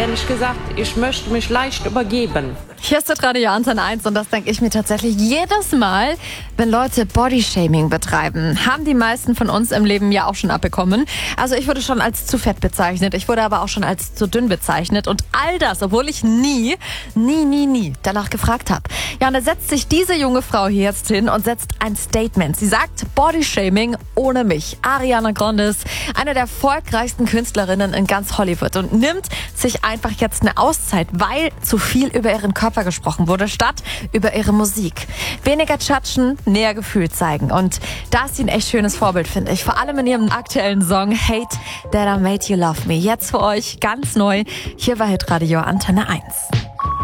ehrlich gesagt, ich möchte mich leicht übergeben. Hier ist der Radio Antenne 1 und das denke ich mir tatsächlich jedes Mal, wenn Leute Bodyshaming betreiben. Haben die meisten von uns im Leben ja auch schon abbekommen. Also ich wurde schon als zu fett bezeichnet, ich wurde aber auch schon als zu dünn bezeichnet und all das, obwohl ich nie danach gefragt habe. Ja, und da setzt sich diese junge Frau hier jetzt hin und setzt ein Statement. Sie sagt, Bodyshaming ohne mich. Ariana Grande ist eine der erfolgreichsten Künstlerinnen in ganz Hollywood und nimmt sich einfach jetzt eine Auszeit, weil zu viel über ihren Körper gesprochen wurde, statt über ihre Musik. Weniger tschatschen, näher Gefühl zeigen. Und da ist sie ein echt schönes Vorbild, finde ich. Vor allem in ihrem aktuellen Song Hate That I Made You Love Me. Jetzt für euch ganz neu hier bei Hitradio Antenne 1.